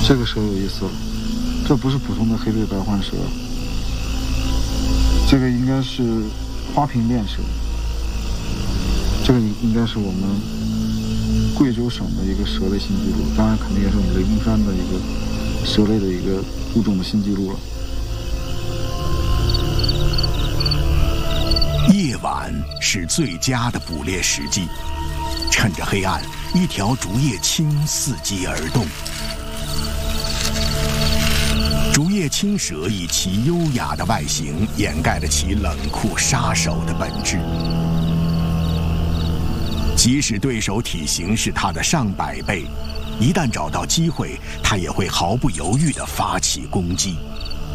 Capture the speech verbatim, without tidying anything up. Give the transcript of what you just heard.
这个蛇有意思了，这不是普通的黑背白环蛇，这个应该是花瓶链蛇，这个应该是我们贵州省的一个蛇类新纪录，当然肯定也是我们雷公山的一个蛇类的一个物种的新纪录了。 夜晚是最佳的捕猎时机，趁着黑暗，一条竹叶青伺机而动。竹叶青蛇以其优雅的外形掩盖了其冷酷杀手的本质。即使对手体型是它的上百倍，一旦找到机会，它也会毫不犹豫地发起攻击。